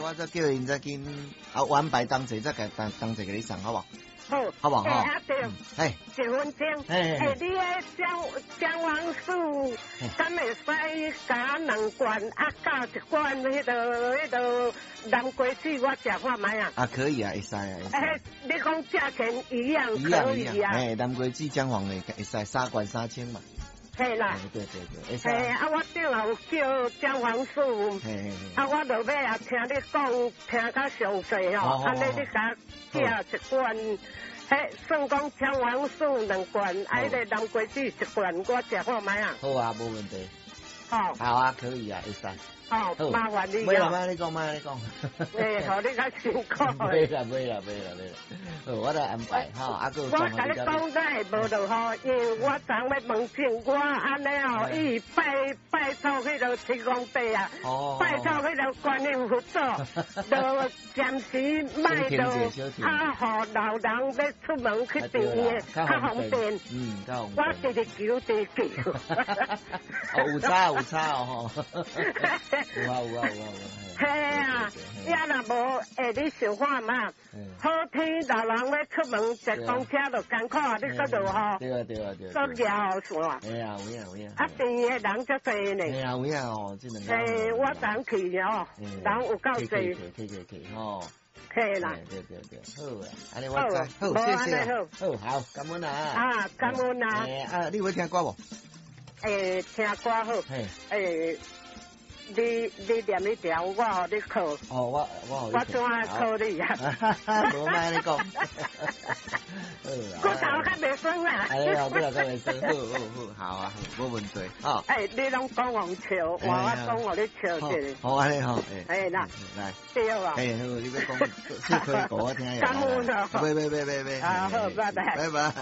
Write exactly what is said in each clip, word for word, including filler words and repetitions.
我再叫因再紧啊，我安排当者再给当当者给你送，好不好？ 好， 好不好？ 哎啊对， 哎， 一分钟。 哎哎，你诶姜姜黄素，敢会使加两罐啊？加一罐迄个迄个南瓜子，我食看卖啊。 啊，可以啊，会使啊，会使。 哎，你讲价钱一样一样可以啊？ 一样，哎，南瓜子姜黄的会使三罐三千嘛。 嘿啦， 对对对，会使。 嘿啊，我顶有叫姜黄素， 嘿， 啊，我落尾也听你讲，听较详细吼，安尼你甲寄一罐。嘿，算讲姜黄素两罐，啊，迄个南瓜子一罐，我食看卖啊。 好啊，无问题。 好。 好啊，可以啊，会使。 好，麻烦你。 没啦，没你讲，没你讲。 诶，好，你较辛苦。 没啦，没啦，没啦，没啦。好，我来安排哈，啊个。 我甲你讲在无落吼，因为我昨要问清我安尼吼，伊拜拜托迄个天公伯啊，拜托迄个观音佛祖，就暂时卖到啊，互老人要出门去订的较方便。 嗯，较方便。 我直直求直求。 哦，有差有差哦吼。有啊有啊有啊有啊。 嘿啊，也若无下你想看嘛，好天老人要出门坐公车就艰苦啊，你搁落吼。 对啊对啊对啊。 坐摇线。 哎呀有影有影。 啊，店的人足多呢。 哎呀有影哦，这两个。 嘿，我昨去哦，人有够多。 去去去去吼。 嘿啦。 对对对，好啊，安尼我知，好谢谢。好，好，感恩啊。 啊，感恩啊。 诶啊，你会听歌无？ 诶，听歌好。嘿。诶。你你念一条，我互你考。 哦，我我我怎啊考你啊？ 无卖你讲。 骨头较袂酸啦。 哎呀，骨头较袂酸，好好好，好啊，无问题。好。 哎，你拢讲我笑，我我讲我咧笑者。 好安尼吼， 哎啦， 来。 对啊。 哎，好，你要讲，是可以讲我听下。 感恩啊。 拜拜拜拜拜。 啊好，拜拜。 拜拜。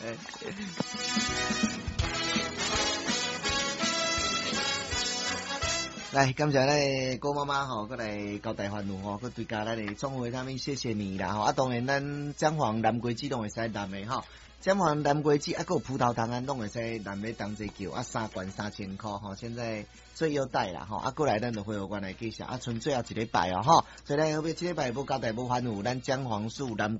来，感谢咱郭妈妈吼，过来交代烦恼吼，佮对家咱的创会他们谢谢你啦吼。啊，当然咱姜黄南瓜子拢会使南的吼，姜黄南瓜子啊，佮有葡萄糖啊，拢会使南的当这叫啊，三罐三千块吼，现在最优待啦吼。啊，过来咱就会有关来介绍啊，剩最后一礼拜哦吼，所以咱后尾这礼拜要交代要烦恼，咱姜黄素南。